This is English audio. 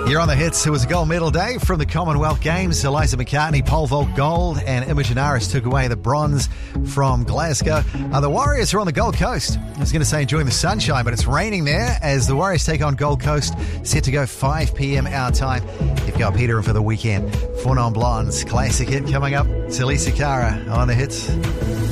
You're on the hits. It was a gold medal day from the Commonwealth Games. Eliza McCartney, pole vault gold, and Imogen Aris took away the bronze from Glasgow. The Warriors are on the Gold Coast. I was going to say enjoying the sunshine, but it's raining there as the Warriors take on Gold Coast, set to go 5 p.m. our time. You've got Peter for the weekend. Four Non Blondes, classic hit coming up. It's Elisa Cara on the hits.